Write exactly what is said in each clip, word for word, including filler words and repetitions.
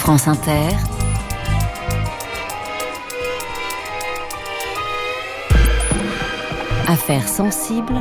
France Inter, Affaires sensibles,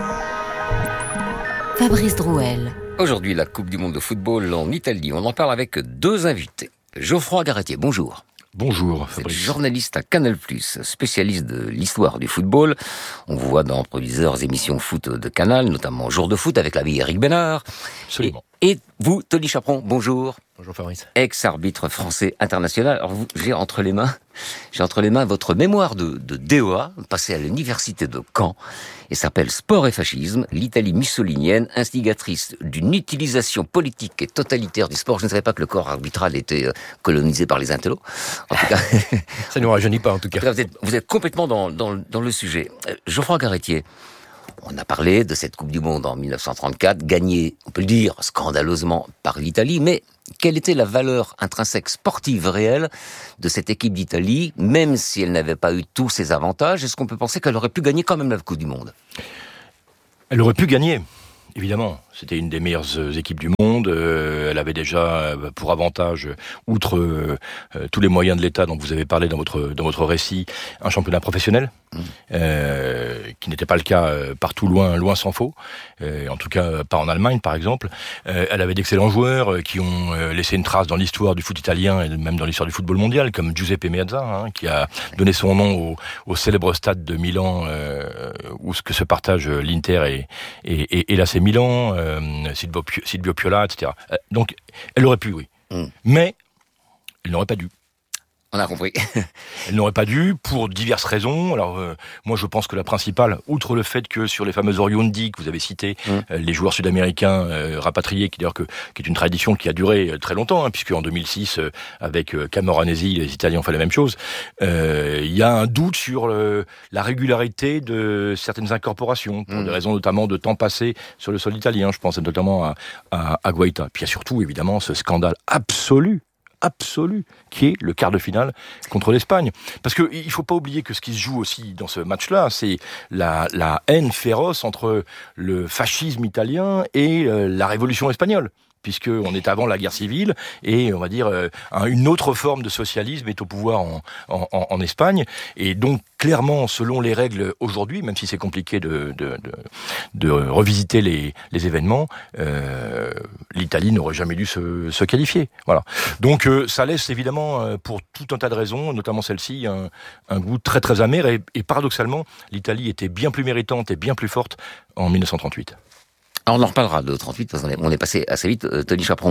Fabrice Drouel. Aujourd'hui, la Coupe du Monde de football en Italie. On en parle avec deux invités. Geoffroy Garretier, bonjour. Bonjour, Vous êtes Fabrice. journaliste à Canal plus, spécialiste de l'histoire du football. On vous voit dans plusieurs émissions foot de Canal, notamment Jour de foot avec l'ami Eric Bénard. Absolument. Et, et vous, Tony Chaperon, bonjour. Bonjour, Fabrice. Ex-arbitre français international. Alors vous, j'ai entre les mains, j'ai entre les mains votre mémoire de, de D E A, passée à l'université de Caen, et s'appelle Sport et fascisme, l'Italie mussolinienne, instigatrice d'une utilisation politique et totalitaire du sport. Je ne savais pas que le corps arbitral était colonisé par les intellos. En tout cas, ça ne nous rajeunit pas, en tout cas. En tout cas vous, êtes, vous êtes complètement dans, dans, dans le sujet. Geoffroy Garretier, on a parlé de cette Coupe du Monde en dix-neuf cent trente-quatre, gagnée, on peut le dire, scandaleusement par l'Italie, mais quelle était la valeur intrinsèque sportive réelle de cette équipe d'Italie, même si elle n'avait pas eu tous ses avantages? Est-ce qu'on peut penser qu'elle aurait pu gagner quand même la Coupe du Monde? Elle aurait pu gagner, évidemment. C'était une des meilleures équipes du monde. Euh, elle avait déjà pour avantage, outre euh, tous les moyens de l'État dont vous avez parlé dans votre dans votre récit, un championnat professionnel, mmh. euh, qui n'était pas le cas partout, loin loin s'en faut. Euh, en tout cas, pas en Allemagne, par exemple. Euh, elle avait d'excellents joueurs qui ont laissé une trace dans l'histoire du foot italien et même dans l'histoire du football mondial, comme Giuseppe Meazza, hein, qui a donné son nom au, au célèbre stade de Milan, euh, où ce que se partagent l'Inter et, et, et, et l'A C Milan. Euh, Silvio, Silvio Piola, et cetera. Donc, elle aurait pu, oui. Mm. Mais, elle n'aurait pas dû. On a compris. Elle n'aurait pas dû, pour diverses raisons. Alors, euh, moi, je pense que la principale, outre le fait que sur les fameuses Oriundi que vous avez citées, mm. euh, les joueurs sud-américains euh, rapatriés, qui d'ailleurs que, qui est une tradition qui a duré euh, très longtemps, hein, puisque en deux mille six, euh, avec euh, Camoranesi, les Italiens ont fait la même chose. Il euh, y a un doute sur le, la régularité de certaines incorporations, pour mm. des raisons notamment de temps passé sur le sol italien. Je pense notamment à, à, à Guaita. Puis il y a surtout, évidemment, ce scandale absolu. absolu, qui est le quart de finale contre l'Espagne. Parce que il faut pas oublier que ce qui se joue aussi dans ce match-là, c'est la, la haine féroce entre le fascisme italien et euh, la révolution espagnole, puisqu'on est avant la guerre civile, et on va dire euh, une autre forme de socialisme est au pouvoir en, en, en Espagne, et donc clairement, selon les règles aujourd'hui, même si c'est compliqué de, de, de, de revisiter les, les événements, euh, l'Italie n'aurait jamais dû se, se qualifier. Voilà. Donc euh, ça laisse évidemment, euh, pour tout un tas de raisons, notamment celle-ci, un, un goût très très amer, et, et paradoxalement, l'Italie était bien plus méritante et bien plus forte en dix-neuf cent trente-huit. Alors on en reparlera de trente-huit parce qu'on est, on est passé assez vite. Euh, Tony Chaperon,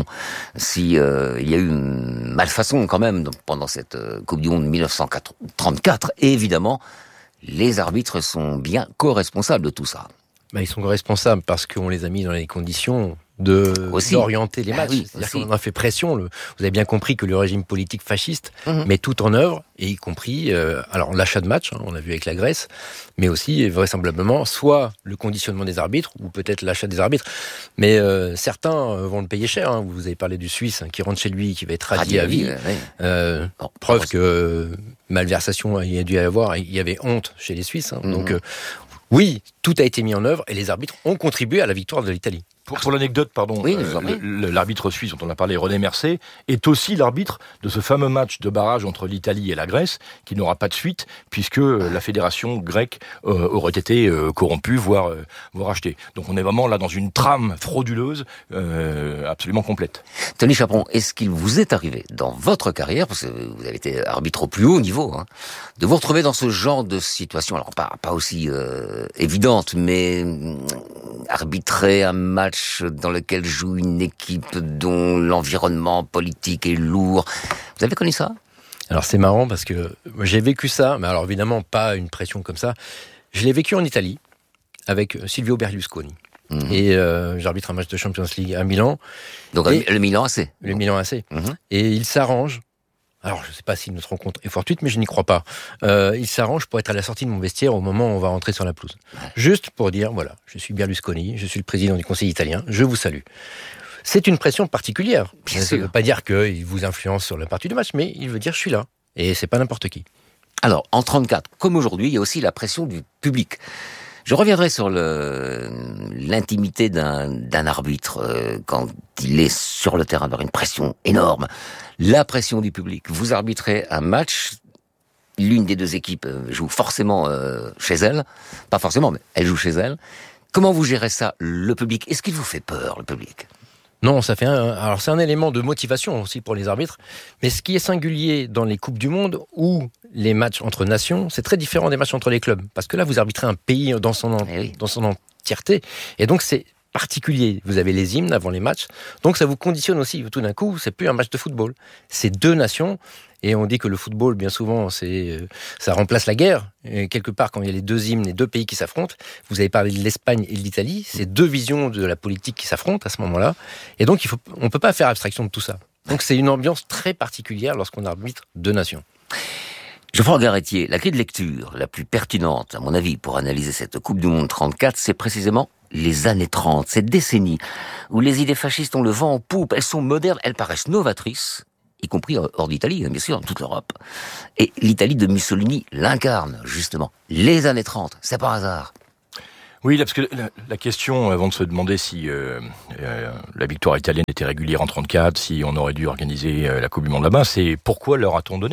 si euh, il y a eu une malfaçon quand même pendant cette euh, Coupe du Monde dix-neuf cent trente-quatre, et évidemment, les arbitres sont bien co-responsables de tout ça. Bah, ils sont responsables parce qu'on les a mis dans les conditions de aussi. d'orienter les matchs. Ah oui, C'est-à-dire aussi. qu'on a fait pression. Le, vous avez bien compris que le régime politique fasciste mmh. met tout en œuvre, et y compris euh, alors l'achat de matchs, hein, on a vu avec la Grèce, mais aussi vraisemblablement soit le conditionnement des arbitres ou peut-être l'achat des arbitres. Mais euh, certains vont le payer cher. Hein. Vous avez parlé du Suisse hein, qui rentre chez lui, qui va être radié à vie. Oui. Euh, bon, preuve que euh, malversation il y a dû y avoir. Il y avait honte chez les Suisses. Hein. Mmh. Donc euh, oui, tout a été mis en œuvre et les arbitres ont contribué à la victoire de l'Italie. Pour, pour l'anecdote, pardon, oui, euh, le, l'arbitre suisse dont on a parlé, René Mercé, est aussi l'arbitre de ce fameux match de barrage entre l'Italie et la Grèce, qui n'aura pas de suite, puisque euh, la fédération grecque euh, aurait été euh, corrompue, voire, euh, voire achetée. Donc on est vraiment là dans une trame frauduleuse euh, absolument complète. Tony Chaperon, est-ce qu'il vous est arrivé, dans votre carrière, parce que vous avez été arbitre au plus haut niveau, hein, de vous retrouver dans ce genre de situation, alors pas, pas aussi euh, évidente, mais euh, arbitrer un match dans lequel joue une équipe dont l'environnement politique est lourd. Vous avez connu ça? Alors c'est marrant parce que j'ai vécu ça, mais alors évidemment pas une pression comme ça. Je l'ai vécu en Italie avec Silvio Berlusconi. Mmh. Et euh, j'arbitre un match de Champions League à Milan. Donc et le Milan A C. Le Milan A C. Mmh. Et il s'arrange. Alors, je ne sais pas si notre rencontre est fortuite, mais je n'y crois pas. Euh, il s'arrange pour être à la sortie de mon vestiaire au moment où on va rentrer sur la pelouse. Juste pour dire, voilà, je suis Berlusconi, je suis le président du Conseil italien, je vous salue. C'est une pression particulière. Bien ça sûr. ne veut pas dire qu'il vous influence sur la partie du match, mais il veut dire je suis là. Et c'est pas n'importe qui. Alors, en trente-quatre, comme aujourd'hui, il y a aussi la pression du public. Je reviendrai sur le, l'intimité d'un, d'un arbitre euh, quand il est sur le terrain, dans une pression énorme. La pression du public. Vous arbitrez un match, l'une des deux équipes joue forcément euh, chez elle. Pas forcément, mais elle joue chez elle. Comment vous gérez ça, le public? Est-ce qu'il vous fait peur, le public? Non, ça fait un, alors c'est un élément de motivation aussi pour les arbitres. Mais ce qui est singulier dans les Coupes du Monde ou les matchs entre nations, c'est très différent des matchs entre les clubs. Parce que là, vous arbitrez un pays dans son, en, eh oui. dans son entièreté. Et donc, c'est particulier. Vous avez les hymnes avant les matchs. Donc, ça vous conditionne aussi. Tout d'un coup, c'est plus un match de football. C'est deux nations. Et on dit que le football, bien souvent, c'est, ça remplace la guerre. Et quelque part, quand il y a les deux hymnes, les deux pays qui s'affrontent, vous avez parlé de l'Espagne et de l'Italie, c'est deux visions de la politique qui s'affrontent à ce moment-là. Et donc, il faut, on ne peut pas faire abstraction de tout ça. Donc, c'est une ambiance très particulière lorsqu'on arbitre deux nations. Geoffroy Garretier, la clé de lecture la plus pertinente, à mon avis, pour analyser cette Coupe du Monde trente-quatre, c'est précisément les années trente, cette décennie où les idées fascistes ont le vent en poupe, elles sont modernes, elles paraissent novatrices, y compris hors d'Italie, bien sûr, dans toute l'Europe. Et l'Italie de Mussolini l'incarne, justement. Les années trente, c'est par hasard. Oui, parce que la, la question, avant de se demander si euh, euh, la victoire italienne était régulière en trente-quatre, si on aurait dû organiser euh, la Coupe du Monde là-bas, c'est pourquoi leur a-t-on donné ?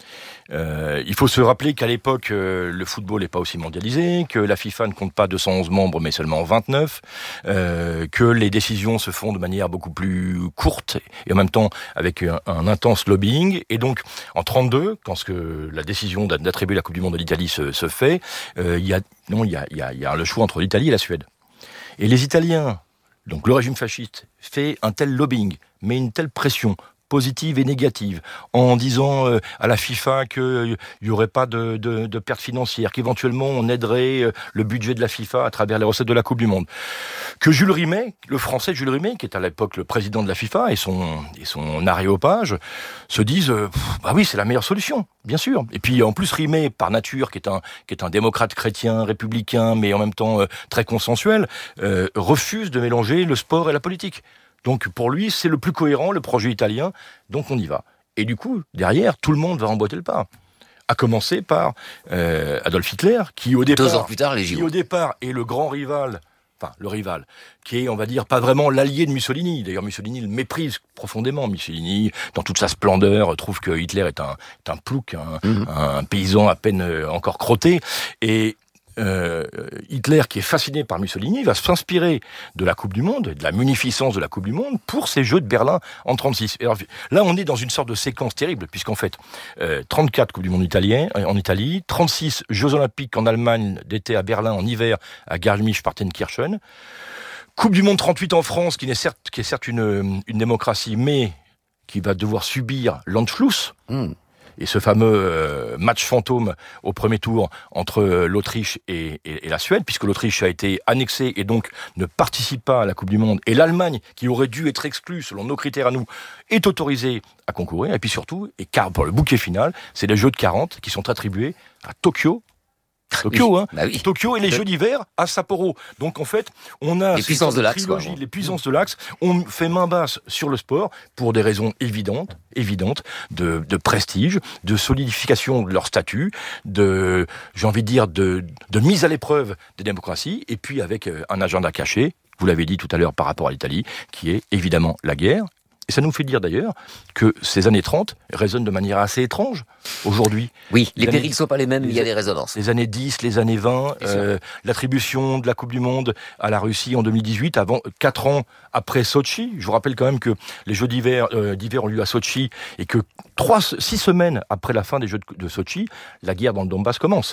Euh, il faut se rappeler qu'à l'époque, euh, le football n'est pas aussi mondialisé, que la FIFA ne compte pas deux cent onze membres, mais seulement vingt-neuf, euh, que les décisions se font de manière beaucoup plus courte et en même temps avec un, un intense lobbying. Et donc, en trente-deux, quand ce que la décision d'attribuer la Coupe du Monde à l'Italie se, se fait, euh, il y a non, il y a, il y a, il y a le choix entre l'Italie et la Suède. Et les Italiens, donc le régime fasciste, fait un tel lobbying, met une telle pression positive et négative, en disant euh, à la FIFA qu'il n'y euh, aurait pas de, de, de pertes financières, qu'éventuellement on aiderait euh, le budget de la FIFA à travers les recettes de la Coupe du Monde. Que Jules Rimet, le français Jules Rimet, qui est à l'époque le président de la FIFA, et son, et son aréopage, se disent euh, « bah oui, c'est la meilleure solution, bien sûr ». Et puis en plus Rimet, par nature, qui est un, qui est un démocrate chrétien, républicain, mais en même temps euh, très consensuel, euh, refuse de mélanger le sport et la politique. Donc pour lui, c'est le plus cohérent, le projet italien, donc on y va. Et du coup, derrière, tout le monde va emboîter le pas. À commencer par euh, Adolf Hitler, qui au départ, Deux ans plus tard, les J O. qui au départ est le grand rival, enfin le rival, qui est, on va dire, pas vraiment l'allié de Mussolini. D'ailleurs, Mussolini le méprise profondément. Mussolini, dans toute sa splendeur, trouve que Hitler est un, est un plouc, un, mmh. un paysan à peine encore crotté. Et Euh, Hitler, qui est fasciné par Mussolini, va s'inspirer de la Coupe du Monde, de la munificence de la Coupe du Monde, pour ces Jeux de Berlin en trente-six. Alors, là, on est dans une sorte de séquence terrible, puisqu'en fait, euh, trente-quatre Coupe du Monde italien, en Italie, trente-six Jeux Olympiques en Allemagne d'été à Berlin en hiver à Garmisch-Partenkirchen, Coupe du Monde trente-huit en France, qui est certes, qui est certes une, une démocratie, mais qui va devoir subir l'Anschluss. Mmh. Et ce fameux euh, match fantôme au premier tour entre euh, l'Autriche et, et, et la Suède, puisque l'Autriche a été annexée et donc ne participe pas à la Coupe du Monde. Et l'Allemagne, qui aurait dû être exclue selon nos critères à nous, est autorisée à concourir. Et puis surtout, et car pour le bouquet final, c'est les Jeux de quarante qui sont attribués à Tokyo. Tokyo, oui, hein. Bah oui. Tokyo et les Jeux d'hiver à Sapporo. Donc en fait, on a les puissances de l'axe, trilogie, les puissances de l'axe. On fait main basse sur le sport pour des raisons évidentes, évidentes de, de prestige, de solidification de leur statut, de, j'ai envie de dire, de, de mise à l'épreuve des démocraties, et puis avec un agenda caché. Vous l'avez dit tout à l'heure par rapport à l'Italie, qui est évidemment la guerre. Et ça nous fait dire d'ailleurs que ces années trente résonnent de manière assez étrange aujourd'hui. Oui, les, les périls ne sont pas les mêmes, mais il y a des résonances. Les années dix, les années vingt, euh, l'attribution de la Coupe du Monde à la Russie en deux mille dix-huit, avant quatre ans après Sochi. Je vous rappelle quand même que les Jeux d'hiver, euh, d'hiver ont lieu à Sochi et que trois, six semaines après la fin des Jeux de, de Sochi, la guerre dans le Donbass commence.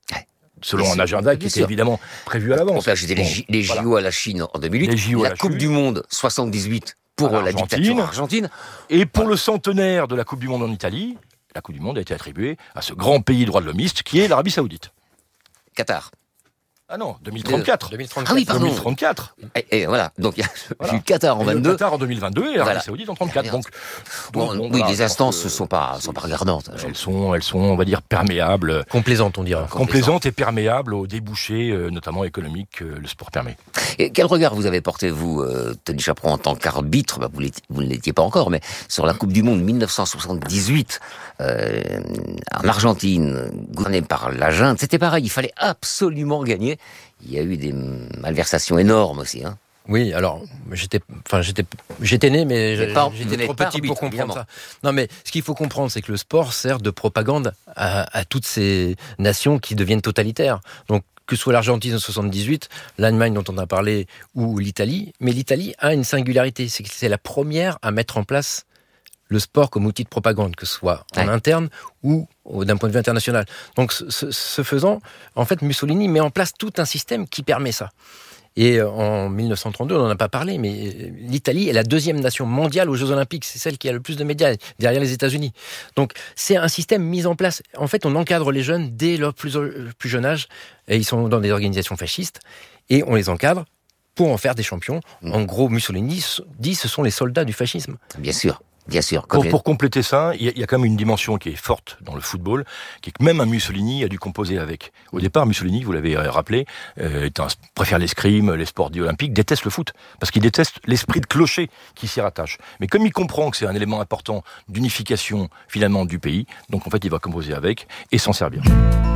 Selon un agenda qui était évidemment prévu à l'avance. Enfin, c'était bon, les, J- les voilà. J O à la Chine en deux mille huit, la, la Coupe Chine. Du Monde soixante-dix-huit pour la dictature argentine. Et pour le centenaire de la Coupe du Monde en Italie, la Coupe du Monde a été attribuée à ce grand pays droit de l'homiste qui est l'Arabie Saoudite. Qatar. Ah non, deux mille trente-quatre. deux mille trente-quatre. Ah oui, pardon. deux mille trente-quatre. Et, et voilà, donc il y a voilà. le Qatar en et vingt-deux. Le Qatar en deux mille vingt-deux et l'Arabie voilà. Saoudite en trente-quatre. Donc, bon, donc, bon, oui, voilà, les instances ne sont pas, sont pas regardantes. Elles sont, elles sont, on va dire, perméables. Complaisantes, on dirait. Complaisantes et perméables aux débouchés, euh, notamment économiques, que le sport permet. Et quel regard vous avez porté, vous, euh, Tony Chaperon, en tant qu'arbitre, bah, vous, vous ne l'étiez pas encore, mais sur la Coupe du Monde dix-neuf cent soixante-dix-huit, euh, en Argentine, gouvernée par la junte, c'était pareil, il fallait absolument gagner. mais il y a eu des malversations énormes aussi. Hein. Oui, alors j'étais, enfin j'étais, j'étais né, mais j'étais pas, trop petit arbitre, pour comprendre évidemment. ça. Non, mais ce qu'il faut comprendre, c'est que le sport sert de propagande à, à toutes ces nations qui deviennent totalitaires. Donc que ce soit l'Argentine en soixante-dix-huit, l'Allemagne dont on a parlé, ou l'Italie, mais l'Italie a une singularité, c'est que c'est la première à mettre en place le sport comme outil de propagande, que ce soit en ouais. interne ou d'un point de vue international. Donc, ce, ce faisant, en fait, Mussolini met en place tout un système qui permet ça. Et en dix-neuf cent trente-deux, on n'en a pas parlé, mais l'Italie est la deuxième nation mondiale aux Jeux Olympiques. C'est celle qui a le plus de médias, derrière les États-Unis. Donc, c'est un système mis en place. En fait, on encadre les jeunes dès leur plus, plus jeune âge. Et ils sont dans des organisations fascistes. Et on les encadre pour en faire des champions. Mmh. En gros, Mussolini dit ce sont les soldats du fascisme. Bien sûr. Bien sûr. Pour, pour compléter ça, il y, y a quand même une dimension qui est forte dans le football, qui est que même un Mussolini a dû composer avec. Au départ, Mussolini, vous l'avez rappelé, euh, un, préfère l'escrime, les sports dits olympiques, déteste le foot, parce qu'il déteste l'esprit de clocher qui s'y rattache. Mais comme il comprend que c'est un élément important d'unification finalement du pays, donc en fait il va composer avec et s'en servir.